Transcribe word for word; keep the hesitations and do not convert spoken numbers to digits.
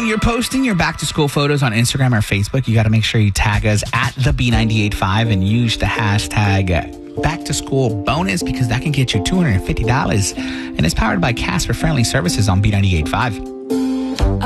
you're posting your back to school photos on Instagram or Facebook, you got to make sure you tag us at the B ninety-eight point five and use the hashtag back to school bonus because that can get you two hundred fifty dollars. And it's powered by Casper Friendly Services on B ninety-eight point five.